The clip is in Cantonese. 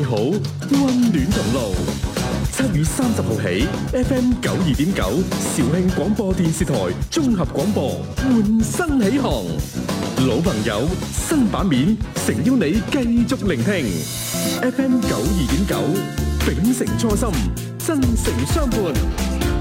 好，溫暖同路。7月30號起 ，FM 92.9肇慶廣播電視台綜合廣播換新起航，老朋友新版面誠邀你繼續聆聽 FM 92.9，秉承初心，真誠相伴。